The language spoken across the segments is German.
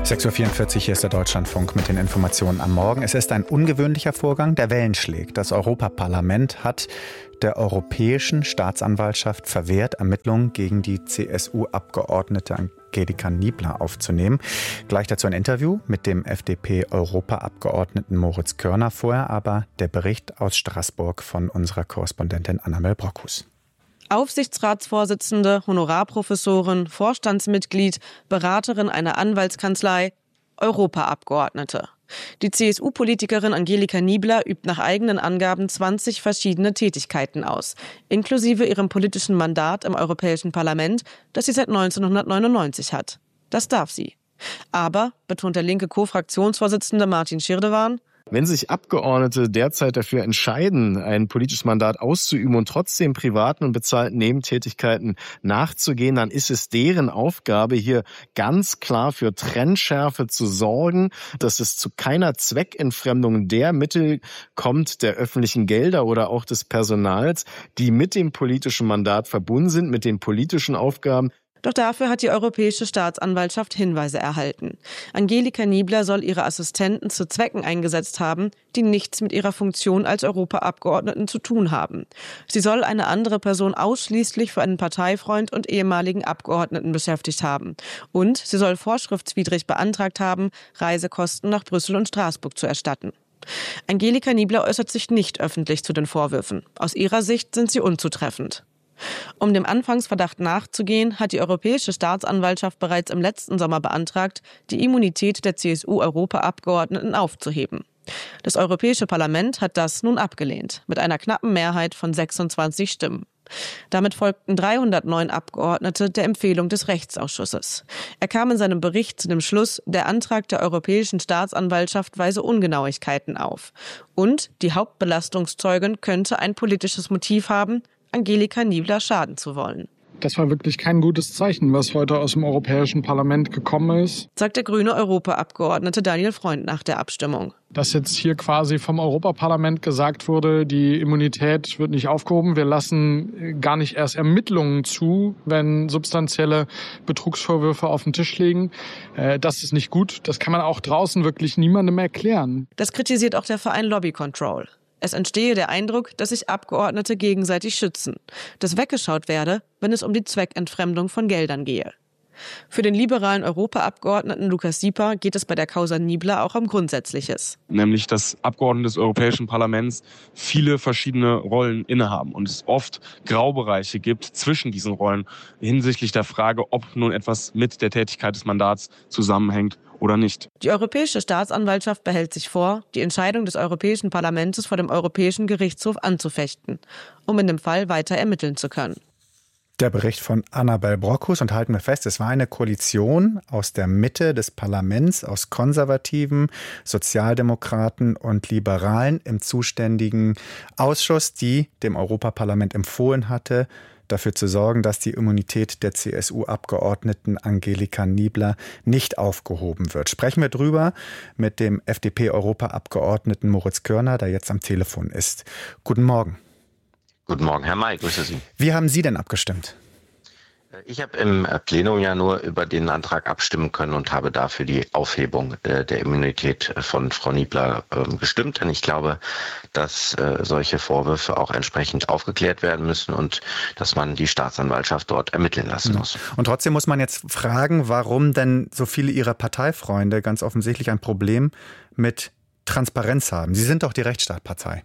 6:44 Uhr, hier ist der Deutschlandfunk mit den Informationen am Morgen. Es ist ein ungewöhnlicher Vorgang, der Wellen schlägt. Das Europaparlament hat der Europäischen Staatsanwaltschaft verwehrt, Ermittlungen gegen die CSU-Abgeordnete Angelika Niebler aufzunehmen. Gleich dazu ein Interview mit dem FDP-Europaabgeordneten Moritz Körner. Vorher aber der Bericht aus Straßburg von unserer Korrespondentin Annabel Brockhus. Aufsichtsratsvorsitzende, Honorarprofessorin, Vorstandsmitglied, Beraterin einer Anwaltskanzlei, Europaabgeordnete. Die CSU-Politikerin Angelika Niebler übt nach eigenen Angaben 20 verschiedene Tätigkeiten aus, inklusive ihrem politischen Mandat im Europäischen Parlament, das sie seit 1999 hat. Das darf sie. Aber, betont der linke Co-Fraktionsvorsitzende Martin Schirdewan, wenn sich Abgeordnete derzeit dafür entscheiden, ein politisches Mandat auszuüben und trotzdem privaten und bezahlten Nebentätigkeiten nachzugehen, dann ist es deren Aufgabe, hier ganz klar für Trennschärfe zu sorgen, dass es zu keiner Zweckentfremdung der Mittel kommt, der öffentlichen Gelder oder auch des Personals, die mit dem politischen Mandat verbunden sind, mit den politischen Aufgaben. Doch dafür hat die Europäische Staatsanwaltschaft Hinweise erhalten. Angelika Niebler soll ihre Assistenten zu Zwecken eingesetzt haben, die nichts mit ihrer Funktion als Europaabgeordneten zu tun haben. Sie soll eine andere Person ausschließlich für einen Parteifreund und ehemaligen Abgeordneten beschäftigt haben. Und sie soll vorschriftswidrig beantragt haben, Reisekosten nach Brüssel und Straßburg zu erstatten. Angelika Niebler äußert sich nicht öffentlich zu den Vorwürfen. Aus ihrer Sicht sind sie unzutreffend. Um dem Anfangsverdacht nachzugehen, hat die Europäische Staatsanwaltschaft bereits im letzten Sommer beantragt, die Immunität der CSU-Europaabgeordneten aufzuheben. Das Europäische Parlament hat das nun abgelehnt, mit einer knappen Mehrheit von 26 Stimmen. Damit folgten 309 Abgeordnete der Empfehlung des Rechtsausschusses. Er kam in seinem Bericht zu dem Schluss, der Antrag der Europäischen Staatsanwaltschaft weise Ungenauigkeiten auf. Und die Hauptbelastungszeugin könnte ein politisches Motiv haben, Angelika Niebler schaden zu wollen. Das war wirklich kein gutes Zeichen, was heute aus dem Europäischen Parlament gekommen ist, sagt der grüne Europaabgeordnete Daniel Freund nach der Abstimmung. Dass jetzt hier quasi vom Europaparlament gesagt wurde, die Immunität wird nicht aufgehoben. Wir lassen gar nicht erst Ermittlungen zu, wenn substanzielle Betrugsvorwürfe auf den Tisch liegen. Das ist nicht gut. Das kann man auch draußen wirklich niemandem erklären. Das kritisiert auch der Verein Lobby Control. Es entstehe der Eindruck, dass sich Abgeordnete gegenseitig schützen, dass weggeschaut werde, wenn es um die Zweckentfremdung von Geldern gehe. Für den liberalen Europaabgeordneten Lukas Sieper geht es bei der Causa Niebler auch um Grundsätzliches. Nämlich, dass Abgeordnete des Europäischen Parlaments viele verschiedene Rollen innehaben und es oft Graubereiche gibt zwischen diesen Rollen hinsichtlich der Frage, ob nun etwas mit der Tätigkeit des Mandats zusammenhängt oder nicht. Die Europäische Staatsanwaltschaft behält sich vor, die Entscheidung des Europäischen Parlaments vor dem Europäischen Gerichtshof anzufechten, um in dem Fall weiter ermitteln zu können. Der Bericht von Annabel Brockhus, und halten wir fest, es war eine Koalition aus der Mitte des Parlaments, aus Konservativen, Sozialdemokraten und Liberalen im zuständigen Ausschuss, die dem Europaparlament empfohlen hatte, dafür zu sorgen, dass die Immunität der CSU-Abgeordneten Angelika Niebler nicht aufgehoben wird. Sprechen wir drüber mit dem FDP-Europaabgeordneten Moritz Körner, der jetzt am Telefon ist. Guten Morgen. Guten Morgen, Herr May, grüße Sie. Wie haben Sie denn abgestimmt? Ich habe im Plenum ja nur über den Antrag abstimmen können und habe dafür die Aufhebung der Immunität von Frau Niebler gestimmt. Denn ich glaube, dass solche Vorwürfe auch entsprechend aufgeklärt werden müssen und dass man die Staatsanwaltschaft dort ermitteln lassen muss. Und trotzdem muss man jetzt fragen, warum denn so viele Ihrer Parteifreunde ganz offensichtlich ein Problem mit Transparenz haben. Sie sind doch die Rechtsstaatpartei.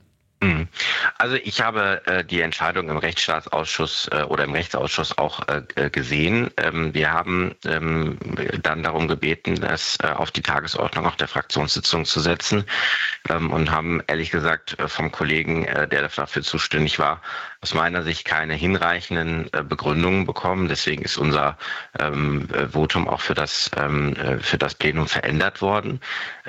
Also ich habe die Entscheidung im Rechtsstaatsausschuss oder im Rechtsausschuss auch gesehen. Wir haben dann darum gebeten, das auf die Tagesordnung auch der Fraktionssitzung zu setzen und haben ehrlich gesagt vom Kollegen, der dafür zuständig war, aus meiner Sicht keine hinreichenden Begründungen bekommen. Deswegen ist unser Votum auch für das Plenum verändert worden.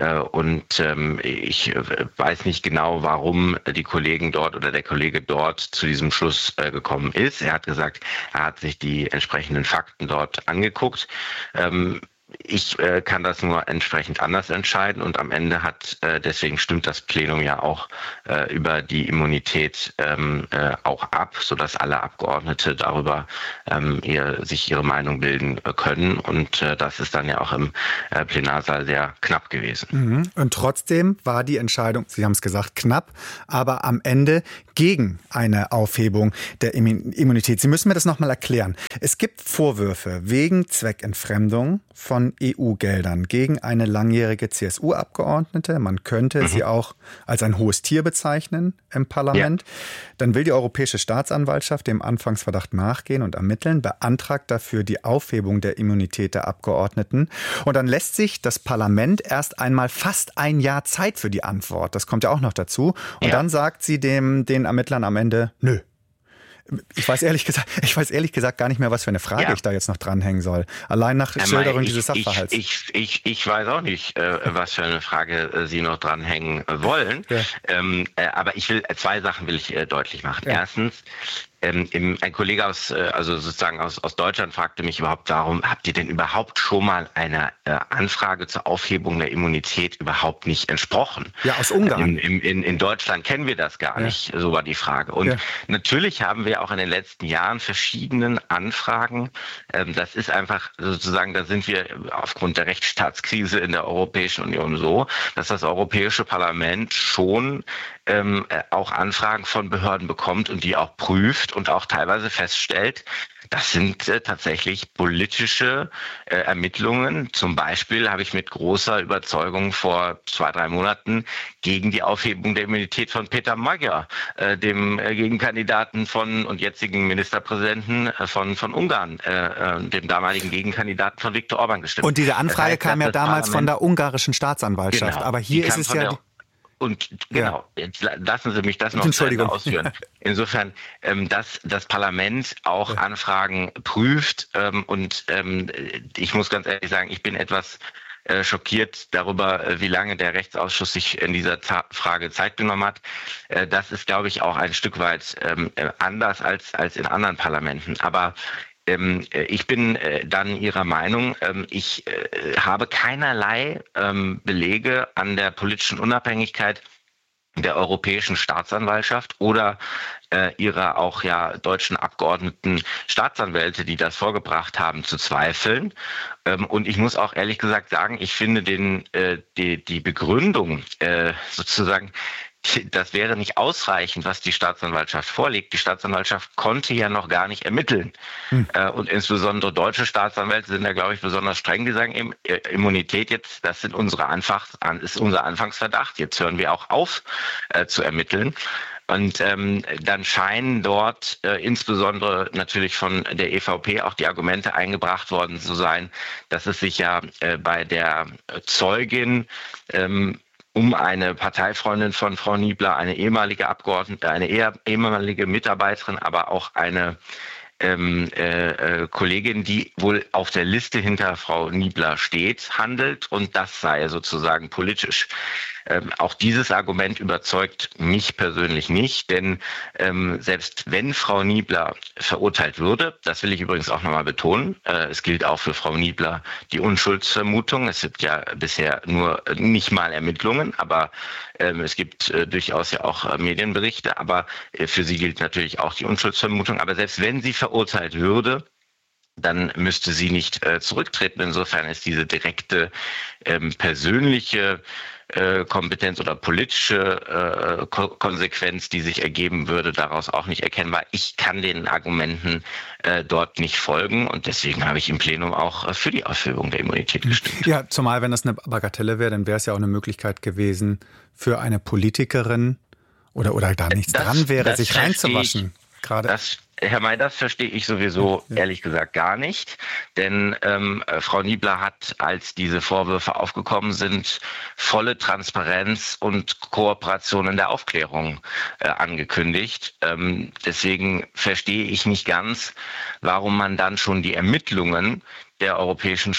Und ich weiß nicht genau, warum die Kollegen dort oder der Kollege dort zu diesem Schluss gekommen ist. Er hat gesagt, er hat sich die entsprechenden Fakten dort angeguckt. Ich kann das nur entsprechend anders entscheiden und am Ende deswegen stimmt das Plenum ja auch über die Immunität auch ab, sodass alle Abgeordnete darüber sich ihre Meinung bilden können und das ist dann ja auch im Plenarsaal sehr knapp gewesen. Und trotzdem war die Entscheidung, Sie haben es gesagt, knapp, aber am Ende gegen eine Aufhebung der Immunität. Sie müssen mir das nochmal erklären. Es gibt Vorwürfe wegen Zweckentfremdung von EU-Geldern gegen eine langjährige CSU-Abgeordnete. Man könnte sie auch als ein hohes Tier bezeichnen im Parlament. Ja. Dann will die Europäische Staatsanwaltschaft dem Anfangsverdacht nachgehen und ermitteln, beantragt dafür die Aufhebung der Immunität der Abgeordneten. Und dann lässt sich das Parlament erst einmal fast ein Jahr Zeit für die Antwort. Das kommt ja auch noch dazu. Und dann sagt sie den Ermittlern am Ende, nö. Ich weiß ehrlich gesagt gar nicht mehr, was für eine Frage ich da jetzt noch dranhängen soll. Allein nach Schilderung dieses Sachverhalts. Ich weiß auch nicht, was für eine Frage Sie noch dranhängen wollen. Ja. Aber zwei Sachen will ich deutlich machen. Ja. Erstens, ein Kollege aus Deutschland fragte mich überhaupt darum, habt ihr denn überhaupt schon mal einer Anfrage zur Aufhebung der Immunität überhaupt nicht entsprochen? Ja, aus Ungarn. In Deutschland kennen wir das gar nicht, so war die Frage. Und natürlich haben wir auch in den letzten Jahren verschiedenen Anfragen. Das ist einfach sozusagen, da sind wir aufgrund der Rechtsstaatskrise in der Europäischen Union so, dass das Europäische Parlament schon auch Anfragen von Behörden bekommt und die auch prüft und auch teilweise feststellt, das sind tatsächlich politische Ermittlungen. Zum Beispiel habe ich mit großer Überzeugung vor 2-3 Monaten gegen die Aufhebung der Immunität von Peter Magyar, dem Gegenkandidaten und jetzigen Ministerpräsidenten von Ungarn, dem damaligen Gegenkandidaten von Viktor Orban gestimmt. Und diese Anfrage kam ja damals von der ungarischen Staatsanwaltschaft. Genau, aber hier ist es ja... Und genau, jetzt lassen Sie mich das noch zu Ende ausführen. Insofern, dass das Parlament auch Anfragen prüft und ich muss ganz ehrlich sagen, ich bin etwas schockiert darüber, wie lange der Rechtsausschuss sich in dieser Frage Zeit genommen hat. Das ist, glaube ich, auch ein Stück weit anders als in anderen Parlamenten. Aber ich bin dann Ihrer Meinung. Ich habe keinerlei Belege an der politischen Unabhängigkeit der Europäischen Staatsanwaltschaft oder ihrer auch deutschen Abgeordneten Staatsanwälte, die das vorgebracht haben, zu zweifeln. Und ich muss auch ehrlich gesagt sagen, ich finde die Begründung sozusagen, das wäre nicht ausreichend, was die Staatsanwaltschaft vorlegt. Die Staatsanwaltschaft konnte ja noch gar nicht ermitteln. Und insbesondere deutsche Staatsanwälte sind da, glaube ich, besonders streng. Die sagen, Immunität jetzt, das ist unser Anfangsverdacht. Jetzt hören wir auch auf zu ermitteln. Und dann scheinen dort insbesondere natürlich von der EVP auch die Argumente eingebracht worden zu sein, dass es sich ja bei der Zeugin um eine Parteifreundin von Frau Niebler, eine ehemalige Abgeordnete, eine ehemalige Mitarbeiterin, aber auch eine Kollegin, die wohl auf der Liste hinter Frau Niebler steht, handelt und das sei sozusagen politisch. Auch dieses Argument überzeugt mich persönlich nicht, denn selbst wenn Frau Niebler verurteilt würde, das will ich übrigens auch nochmal betonen, es gilt auch für Frau Niebler die Unschuldsvermutung. Es gibt ja bisher nur nicht mal Ermittlungen, aber es gibt durchaus ja auch Medienberichte, aber für sie gilt natürlich auch die Unschuldsvermutung. Aber selbst wenn sie verurteilt würde, dann müsste sie nicht zurücktreten. Insofern ist diese direkte persönliche Kompetenz oder politische Konsequenz, die sich ergeben würde, daraus auch nicht erkennbar. Ich kann den Argumenten dort nicht folgen und deswegen habe ich im Plenum auch für die Aufhebung der Immunität gestimmt. Ja, zumal wenn das eine Bagatelle wäre, dann wäre es ja auch eine Möglichkeit gewesen für eine Politikerin oder da nichts dran wäre, sich reinzuwaschen. Herr May, das verstehe ich sowieso ehrlich gesagt gar nicht, denn Frau Niebler hat, als diese Vorwürfe aufgekommen sind, volle Transparenz und Kooperation in der Aufklärung angekündigt. Deswegen verstehe ich nicht ganz, warum man dann schon die Ermittlungen der Europäischen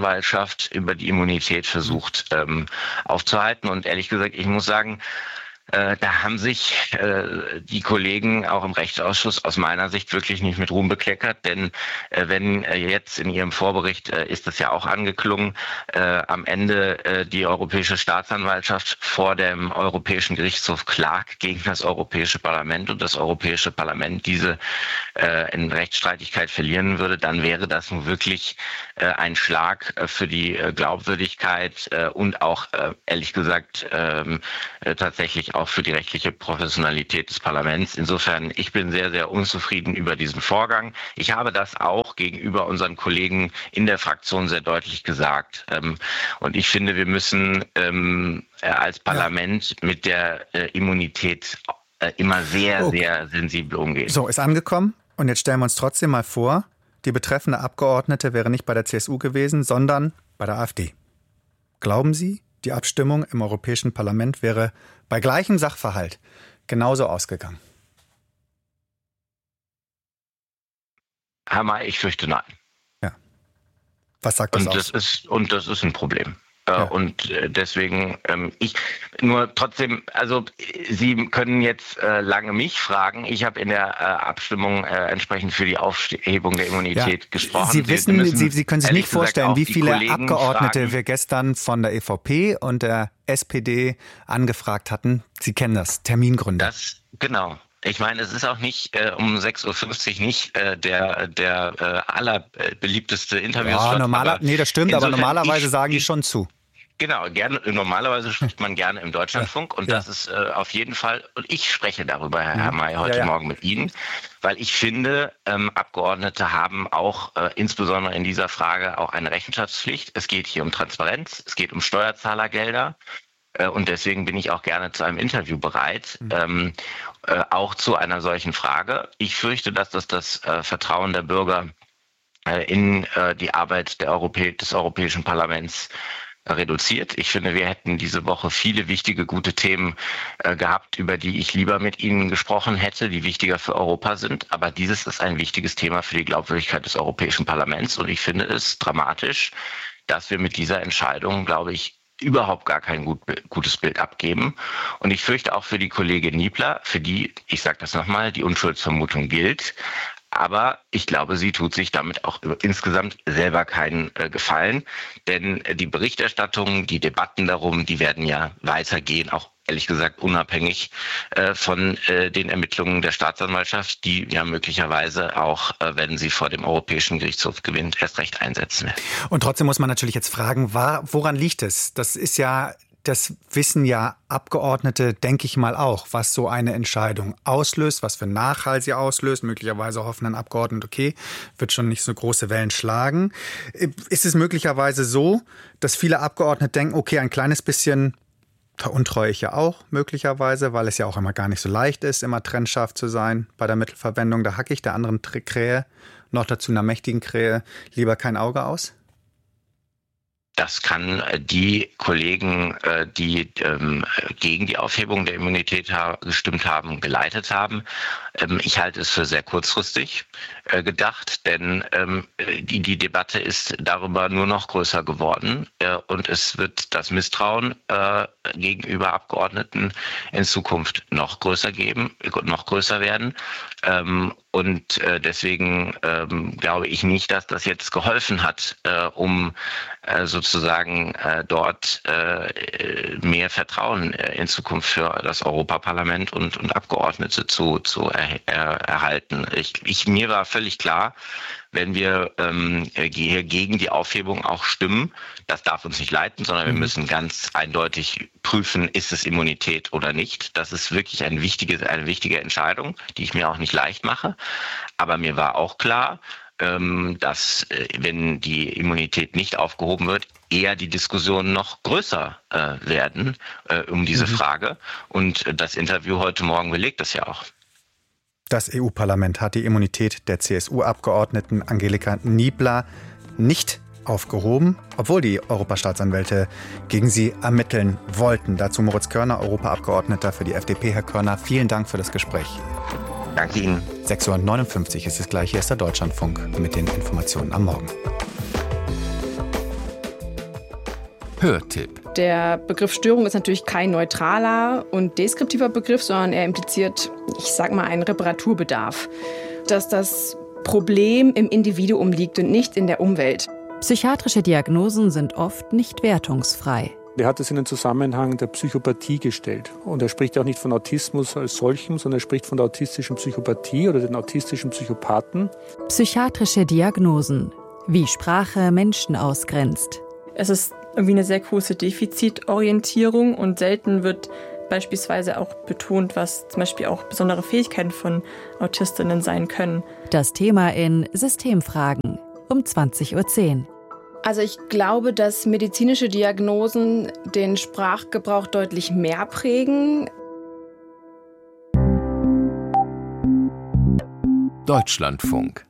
Staatsanwaltschaft über die Immunität versucht aufzuhalten. Und ehrlich gesagt, ich muss sagen, Da haben sich die Kollegen auch im Rechtsausschuss aus meiner Sicht wirklich nicht mit Ruhm bekleckert, denn wenn jetzt in Ihrem Vorbericht ist das ja auch angeklungen, am Ende die Europäische Staatsanwaltschaft vor dem Europäischen Gerichtshof klagt gegen das Europäische Parlament und das Europäische Parlament diese in Rechtsstreitigkeit verlieren würde, dann wäre das nun wirklich ein Schlag für die Glaubwürdigkeit und auch ehrlich gesagt tatsächlich auch für die rechtliche Professionalität des Parlaments. Insofern, ich bin sehr, sehr unzufrieden über diesen Vorgang. Ich habe das auch gegenüber unseren Kollegen in der Fraktion sehr deutlich gesagt. Und ich finde, wir müssen als Parlament mit der Immunität immer sehr, sehr sensibel umgehen. So, ist angekommen. Und jetzt stellen wir uns trotzdem mal vor, die betreffende Abgeordnete wäre nicht bei der CSU gewesen, sondern bei der AfD. Glauben Sie, die Abstimmung im Europäischen Parlament wäre bei gleichem Sachverhalt genauso ausgegangen? Herr May, ich fürchte nein. Ja. Was sagt das aus? Das ist ein Problem. Ja. Und deswegen, nur trotzdem, also Sie können jetzt lange mich fragen. Ich habe in der Abstimmung entsprechend für die Aufhebung der Immunität gesprochen. Sie können sich nicht vorstellen, wie viele Abgeordnete wir gestern von der EVP und der SPD angefragt hatten. Sie kennen das, Termingründe. Genau. Ich meine, es ist auch nicht um 6.50 Uhr nicht der allerbeliebteste Interviewslot. Ja, das stimmt, aber normalerweise sagen die schon zu. Genau, normalerweise spricht man gerne im Deutschlandfunk und das ist auf jeden Fall, und ich spreche darüber, Herr May, heute Morgen mit Ihnen, weil ich finde, Abgeordnete haben auch insbesondere in dieser Frage auch eine Rechenschaftspflicht. Es geht hier um Transparenz, es geht um Steuerzahlergelder. Und deswegen bin ich auch gerne zu einem Interview bereit, auch zu einer solchen Frage. Ich fürchte, dass das Vertrauen der Bürger in die Arbeit des Europäischen Parlaments reduziert. Ich finde, wir hätten diese Woche viele wichtige, gute Themen gehabt, über die ich lieber mit Ihnen gesprochen hätte, die wichtiger für Europa sind. Aber dieses ist ein wichtiges Thema für die Glaubwürdigkeit des Europäischen Parlaments. Und ich finde es dramatisch, dass wir mit dieser Entscheidung, glaube ich, überhaupt gar kein gutes Bild abgeben. Und ich fürchte auch für die Kollegin Niebler, für die, ich sage das nochmal, die Unschuldsvermutung gilt. Aber ich glaube, sie tut sich damit auch insgesamt selber keinen Gefallen. Denn die Berichterstattung, die Debatten darum, die werden ja weitergehen, auch ehrlich gesagt unabhängig von den Ermittlungen der Staatsanwaltschaft, die ja möglicherweise auch, wenn sie vor dem Europäischen Gerichtshof gewinnt, erst recht einsetzen wird. Und trotzdem muss man natürlich jetzt fragen, woran liegt es? Das wissen ja Abgeordnete, denke ich mal auch, was so eine Entscheidung auslöst, was für Nachhall sie auslöst. Möglicherweise hoffen dann Abgeordnete, okay, wird schon nicht so große Wellen schlagen. Ist es möglicherweise so, dass viele Abgeordnete denken, okay, ein kleines bisschen veruntreue ich ja auch möglicherweise, weil es ja auch immer gar nicht so leicht ist, immer trennscharf zu sein bei der Mittelverwendung. Da hacke ich der anderen Krähe, noch dazu einer mächtigen Krähe, lieber kein Auge aus? Das kann die Kollegen, die gegen die Aufhebung der Immunität gestimmt haben, geleitet haben. Ich halte es für sehr kurzfristig gedacht, denn die Debatte ist darüber nur noch größer geworden und es wird das Misstrauen gegenüber Abgeordneten in Zukunft noch größer werden. Und deswegen glaube ich nicht, dass das jetzt geholfen hat, um sozusagen dort mehr Vertrauen in Zukunft für das Europaparlament und Abgeordnete zu erhalten. Mir war völlig klar, wenn wir hier gegen die Aufhebung auch stimmen, das darf uns nicht leiten, sondern wir müssen ganz eindeutig prüfen, ist es Immunität oder nicht. Das ist wirklich eine wichtige Entscheidung, die ich mir auch nicht leicht mache. Aber mir war auch klar, dass, wenn die Immunität nicht aufgehoben wird, eher die Diskussionen noch größer werden um diese Frage. Und das Interview heute Morgen belegt das ja auch. Das EU-Parlament hat die Immunität der CSU-Abgeordneten Angelika Niebler nicht aufgehoben, obwohl die Europastaatsanwälte gegen sie ermitteln wollten. Dazu Moritz Körner, Europaabgeordneter für die FDP. Herr Körner, vielen Dank für das Gespräch. Danke Ihnen. 6:59 Uhr ist es gleich. Hier ist der Deutschlandfunk mit den Informationen am Morgen. Hörtipp. Der Begriff Störung ist natürlich kein neutraler und deskriptiver Begriff, sondern er impliziert, ich sag mal, einen Reparaturbedarf. Dass das Problem im Individuum liegt und nicht in der Umwelt. Psychiatrische Diagnosen sind oft nicht wertungsfrei. Er hat es in den Zusammenhang der Psychopathie gestellt. Und er spricht auch nicht von Autismus als solchem, sondern er spricht von der autistischen Psychopathie oder den autistischen Psychopathen. Psychiatrische Diagnosen. Wie Sprache Menschen ausgrenzt. Es ist irgendwie eine sehr große Defizitorientierung und selten wird beispielsweise auch betont, was zum Beispiel auch besondere Fähigkeiten von Autistinnen sein können. Das Thema in Systemfragen um 20:10 Uhr. Also ich glaube, dass medizinische Diagnosen den Sprachgebrauch deutlich mehr prägen. Deutschlandfunk.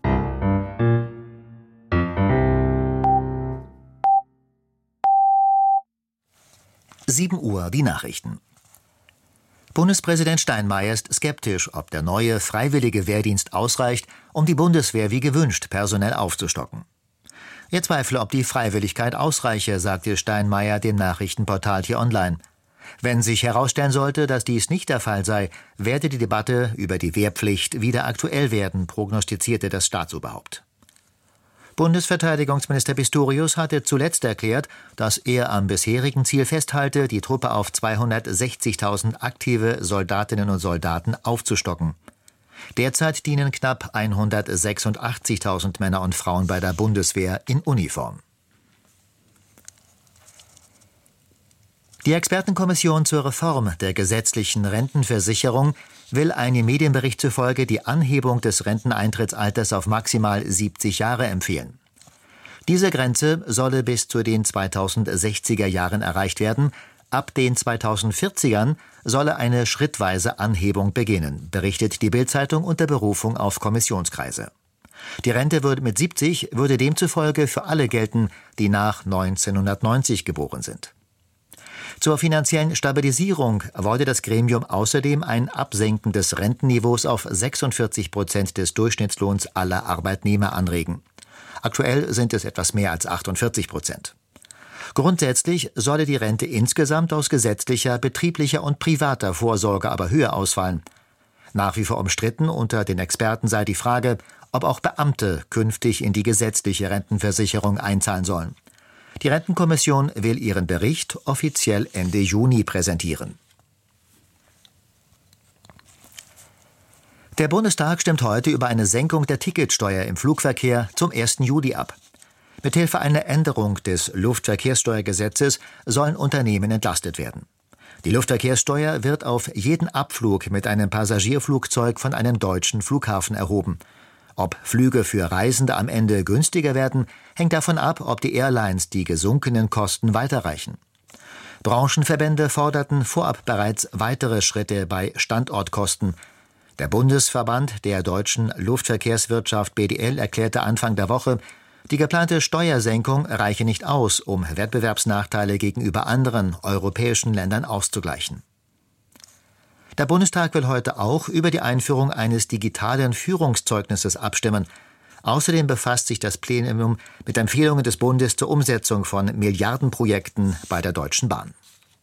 Uhr, die Nachrichten. Bundespräsident Steinmeier ist skeptisch, ob der neue freiwillige Wehrdienst ausreicht, um die Bundeswehr wie gewünscht personell aufzustocken. Er zweifle, ob die Freiwilligkeit ausreiche, sagte Steinmeier dem Nachrichtenportal T-Online. Wenn sich herausstellen sollte, dass dies nicht der Fall sei, werde die Debatte über die Wehrpflicht wieder aktuell werden, prognostizierte das Staatsoberhaupt. Bundesverteidigungsminister Pistorius hatte zuletzt erklärt, dass er am bisherigen Ziel festhalte, die Truppe auf 260.000 aktive Soldatinnen und Soldaten aufzustocken. Derzeit dienen knapp 186.000 Männer und Frauen bei der Bundeswehr in Uniform. Die Expertenkommission zur Reform der gesetzlichen Rentenversicherung will einem Medienbericht zufolge die Anhebung des Renteneintrittsalters auf maximal 70 Jahre empfehlen. Diese Grenze solle bis zu den 2060er Jahren erreicht werden. Ab den 2040ern solle eine schrittweise Anhebung beginnen, berichtet die Bild-Zeitung unter Berufung auf Kommissionskreise. Die Rente mit 70 würde demzufolge für alle gelten, die nach 1990 geboren sind. Zur finanziellen Stabilisierung wollte das Gremium außerdem ein Absenken des Rentenniveaus auf 46% des Durchschnittslohns aller Arbeitnehmer anregen. Aktuell sind es etwas mehr als 48%. Grundsätzlich solle die Rente insgesamt aus gesetzlicher, betrieblicher und privater Vorsorge aber höher ausfallen. Nach wie vor umstritten unter den Experten sei die Frage, ob auch Beamte künftig in die gesetzliche Rentenversicherung einzahlen sollen. Die Rentenkommission will ihren Bericht offiziell Ende Juni präsentieren. Der Bundestag stimmt heute über eine Senkung der Ticketsteuer im Flugverkehr zum 1. Juli ab. Mithilfe einer Änderung des Luftverkehrssteuergesetzes sollen Unternehmen entlastet werden. Die Luftverkehrssteuer wird auf jeden Abflug mit einem Passagierflugzeug von einem deutschen Flughafen erhoben. Ob Flüge für Reisende am Ende günstiger werden, hängt davon ab, ob die Airlines die gesunkenen Kosten weiterreichen. Branchenverbände forderten vorab bereits weitere Schritte bei Standortkosten. Der Bundesverband der deutschen Luftverkehrswirtschaft BDL erklärte Anfang der Woche, die geplante Steuersenkung reiche nicht aus, um Wettbewerbsnachteile gegenüber anderen europäischen Ländern auszugleichen. Der Bundestag will heute auch über die Einführung eines digitalen Führungszeugnisses abstimmen. Außerdem befasst sich das Plenum mit Empfehlungen des Bundes zur Umsetzung von Milliardenprojekten bei der Deutschen Bahn.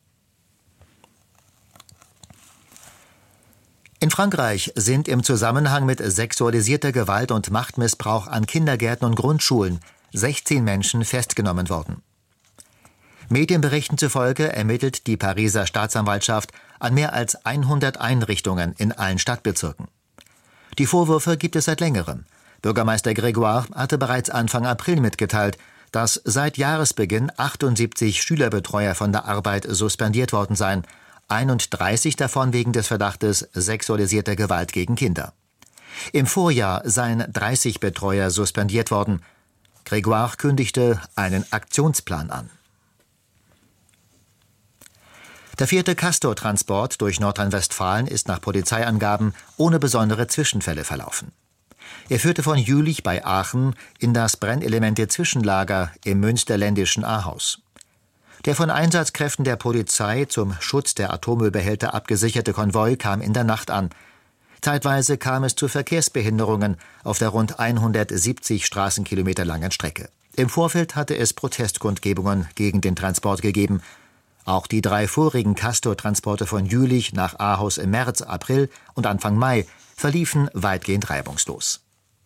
In Frankreich sind im Zusammenhang mit sexualisierter Gewalt und Machtmissbrauch an Kindergärten und Grundschulen 16 Menschen festgenommen worden. Medienberichten zufolge ermittelt die Pariser Staatsanwaltschaft an mehr als 100 Einrichtungen in allen Stadtbezirken. Die Vorwürfe gibt es seit längerem. Bürgermeister Grégoire hatte bereits Anfang April mitgeteilt, dass seit Jahresbeginn 78 Schülerbetreuer von der Arbeit suspendiert worden seien, 31 davon wegen des Verdachtes sexualisierter Gewalt gegen Kinder. Im Vorjahr seien 30 Betreuer suspendiert worden. Grégoire kündigte einen Aktionsplan an. Der 4. Castor-Transport durch Nordrhein-Westfalen ist nach Polizeiangaben ohne besondere Zwischenfälle verlaufen. Er führte von Jülich bei Aachen in das Brennelemente-Zwischenlager im münsterländischen Ahaus. Der von Einsatzkräften der Polizei zum Schutz der Atommüllbehälter abgesicherte Konvoi kam in der Nacht an. Zeitweise kam es zu Verkehrsbehinderungen auf der rund 170 Straßenkilometer langen Strecke. Im Vorfeld hatte es Protestkundgebungen gegen den Transport gegeben. Auch die 3 vorigen Castor-Transporte von Jülich nach Ahaus im März, April und Anfang Mai verliefen weitgehend reibungslos.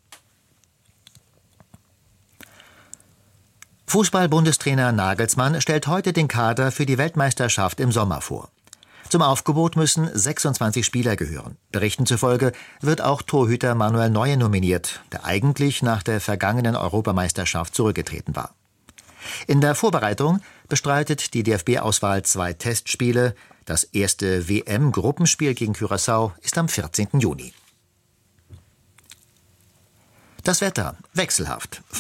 Fußball-Bundestrainer Nagelsmann stellt heute den Kader für die Weltmeisterschaft im Sommer vor. Zum Aufgebot müssen 26 Spieler gehören. Berichten zufolge wird auch Torhüter Manuel Neuer nominiert, der eigentlich nach der vergangenen Europameisterschaft zurückgetreten war. In der Vorbereitung bestreitet die DFB-Auswahl 2 Testspiele. Das erste WM-Gruppenspiel gegen Curaçao ist am 14. Juni. Das Wetter wechselhaft.